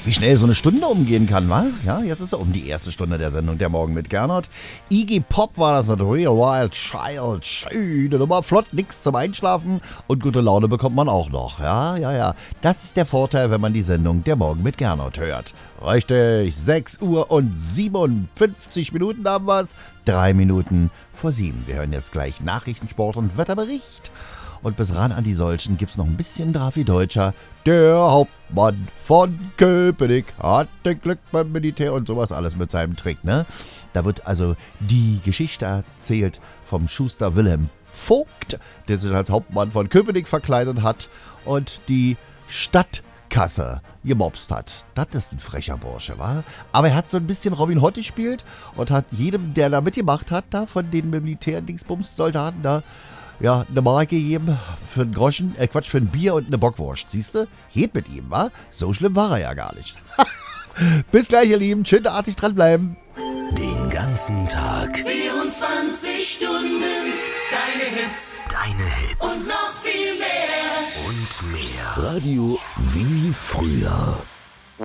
Wie schnell so eine Stunde umgehen kann, wa? Ja, jetzt ist es um die erste Stunde der Sendung Der Morgen mit Gernot. Iggy Pop war das, Real Wild Child. Schöne Nummer, flott, nix zum Einschlafen und gute Laune bekommt man auch noch. Ja. Das ist der Vorteil, wenn man die Sendung Der Morgen mit Gernot hört. Richtig, 6 Uhr und 57 Minuten haben wir's. 3 Minuten vor 7. Wir hören jetzt gleich Nachrichten, Sport und Wetterbericht. Und bis ran an die Solchen gibt's noch ein bisschen Drafi-Deutscher. Der Hauptmann von Köpenick hatte Glück beim Militär und sowas alles mit seinem Trick, ne? Da wird also die Geschichte erzählt vom Schuster Wilhelm Vogt, der sich als Hauptmann von Köpenick verkleidet hat und die Stadtkasse gemobst hat. Das ist ein frecher Bursche, wa? Aber er hat so ein bisschen Robin Hood gespielt und hat jedem, der da mitgemacht hat, da von den Militär-Dingsbums-Soldaten da, ja, eine Marke gegeben für einen Groschen, für ein Bier und eine Bockwurst, siehst du? Geht mit ihm, wa? So schlimm war er ja gar nicht. Bis gleich, ihr Lieben. Schön artig dranbleiben. Den ganzen Tag. 24 Stunden. Deine Hits. Und noch viel mehr. Und mehr. Radio wie früher.